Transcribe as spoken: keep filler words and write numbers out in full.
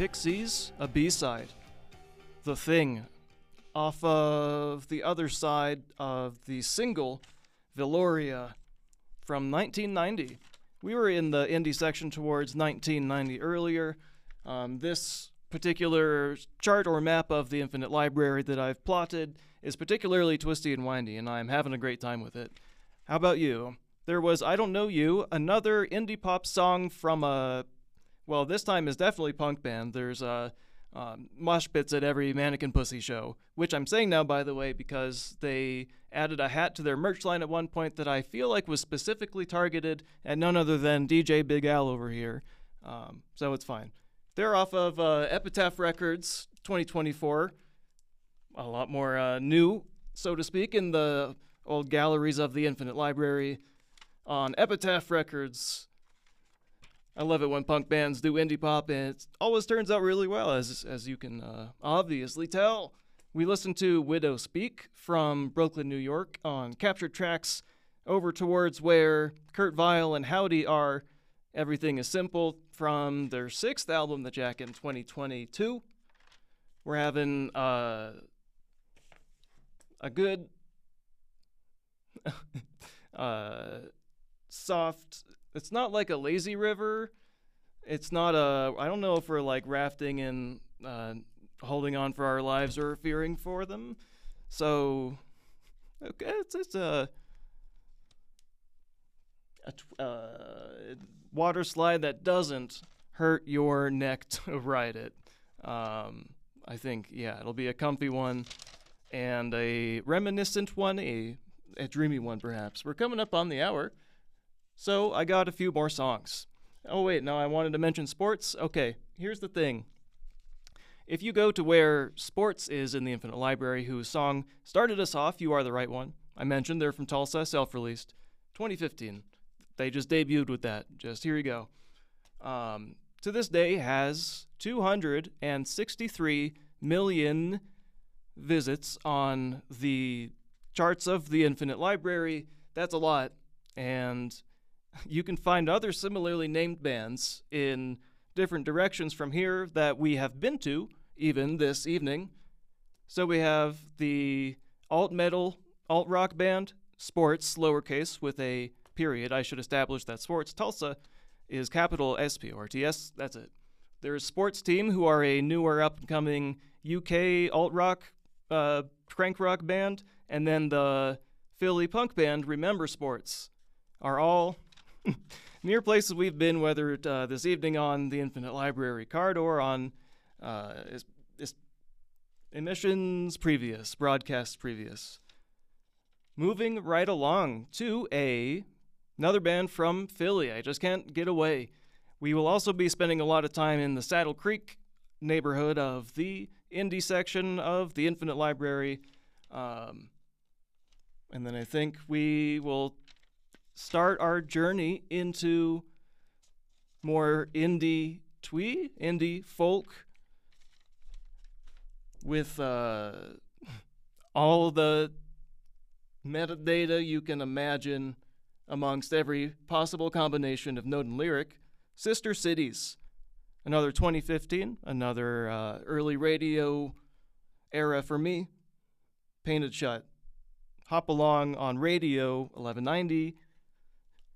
Pixies, a B-side. The Thing, off of the other side of the single, Veloria, from nineteen ninety. We were in the indie section towards nineteen ninety earlier. Um, this particular chart or map of the Infinite Library that I've plotted is particularly twisty and windy, and I'm having a great time with it. How about you? There was I Don't Know You, another indie pop song from a, well, this time is definitely punk band. There's a um, mosh pits at every Mannequin Pussy show, which I'm saying now, by the way, because they added a hat to their merch line at one point that I feel like was specifically targeted at none other than D J Big Al over here. Um, so it's fine. They're off of uh, Epitaph Records twenty twenty-four. A lot more uh, new, so to speak, in the old galleries of the Infinite Library on Epitaph Records. I love it when punk bands do indie pop, and it always turns out really well, as as you can uh, obviously tell. We listened to Widow Speak from Brooklyn, New York on Captured Tracks, over towards where Kurt Vile and Howdy are. Everything is Simple from their sixth album, The Jack, in twenty twenty-two. We're having uh, a good uh, soft, it's not like a lazy river. It's not a, I don't know if we're like rafting and uh, holding on for our lives or fearing for them. So, okay, it's, it's a, a uh, water slide that doesn't hurt your neck to ride it. Um, I think, yeah, it'll be a comfy one and a reminiscent one, a, a dreamy one perhaps. We're coming up on the hour, so I got a few more songs. Oh wait, no, I wanted to mention sports. Okay, here's the thing. If you go to where Sports is in the Infinite Library, whose song started us off, You Are the Right One, I mentioned they're from Tulsa, self-released, twenty fifteen. They just debuted with that. Just here you go. Um, to this day has two hundred sixty-three million visits on the charts of the Infinite Library. That's a lot. And you can find other similarly named bands in different directions from here that we have been to, even this evening. So we have the alt-metal, alt-rock band, Sports, lowercase, with a period. I should establish that Sports Tulsa is capital S P O R T S. That's it. There's Sports Team, who are a newer up-and-coming U K alt-rock, uh, crank rock band, and then the Philly punk band, Remember Sports, are all near places we've been, whether uh, this evening on the Infinite Library card or on uh, is, is emissions previous, broadcasts previous. Moving right along to a another band from Philly. I just can't get away. We will also be spending a lot of time in the Saddle Creek neighborhood of the indie section of the Infinite Library. Um, and then I think we will start our journey into more indie twee, indie folk, with uh, all the metadata you can imagine amongst every possible combination of note and lyric. Sister Cities, another twenty fifteen, another uh, early radio era for me. Painted Shut. Hop Along on radio, eleven ninety.